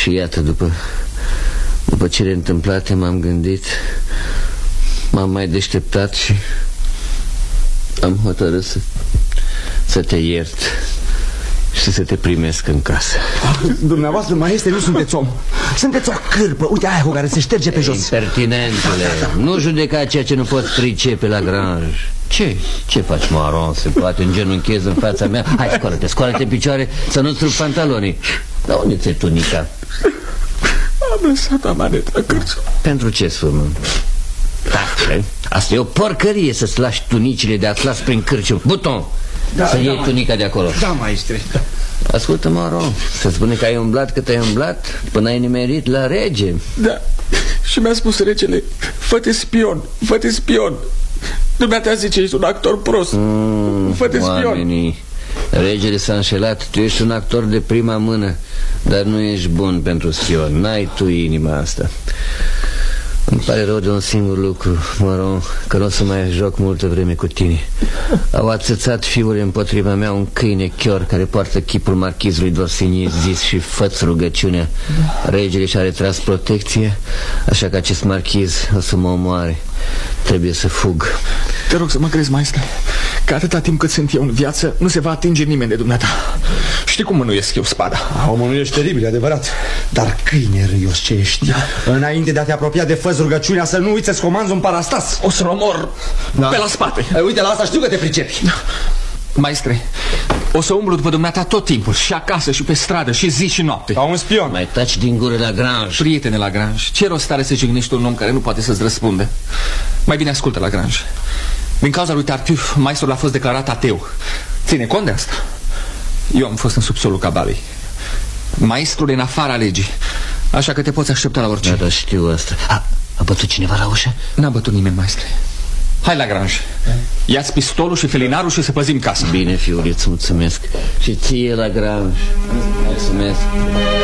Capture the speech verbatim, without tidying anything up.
Și iată, după După cele întâmplate m-am gândit, m-am mai deșteptat și am hotărât să, să te iert și să te primesc în casă. Dumneavoastră, maestre, nu sunteți om. Sunteți o cârpă. Uite aia cu care se șterge pe jos. Impertinentule, nu judeca ceea ce nu poți pricepe la Grange. Ce? Ce faci, Maron? Se poate îngenunchezi în fața mea? Hai, scoală-te, scoală-te în picioare, să nu-ți rup pantalonii. Dar unde ți-e tunica? Am lăsat amaneta cârțul. Pentru ce, sfârmânt? Da, asta e o porcărie să-ți lași tunicile de atlas prin cârciu. Buton, da, să da, iei tunica de acolo. Da, maestre. Ascultă, Maron, se spune că ai umblat cât ai umblat până ai nimerit la rege. Da, și mi-a spus regele: fă-te spion, fă-te spion. Dumneata zice, ești un actor prost. mm, Fă-te spion. Oamenii, regele s-a înșelat. Tu ești un actor de prima mână, dar nu ești bun pentru spion. N-ai tu inima asta. Îmi pare rău de un singur lucru, Maron, că nu o să mai joc multă vreme cu tine. Au atâțat fiul împotriva mea un câine chior care poartă chipul marchizului d'Orsigny zis și fă-ți rugăciunea. Regele și-a retras protecție, așa că acest marchiz o să mă omoare. Trebuie să fug. Te rog să mă crezi, maestre, că atâta timp cât sunt eu în viață nu se va atinge nimeni de dumneata. Știi cum mânuiesc eu spada? O mânuiești teribil, adevărat. Dar câine râios ce ești, da. Înainte de a te apropia de fă-ți rugăciunea, să nu uiți să-ți comanzi un parastas. O să-l omor, da, pe la spate. Ai, uite, la asta știu că te pricepi. Da. Maestre, o să umblu după dumneata tot timpul, și acasă, și pe stradă, și zi și noapte. Ca un spion. Mai taci din gură la Grange. Prietene la Grange, ce rost are să jignești un om care nu poate să-ți răspunde? Mai bine ascultă la Grange. Din cauza lui Tartuf, maestrul a fost declarat ateu. Ține cont de asta. Eu am fost în subsolul cabalei. Maestrul e în afara legii, așa că te poți aștepta la orice. Da, da, știu asta. A, a bătut cineva la ușă? N-a bătut nimeni, maestre. Hai la Grange. Ia-ți pistolul și felinarul și să păzim casa. Bine, fiule, îți mulțumesc. Și ție la Grange. Mulțumesc.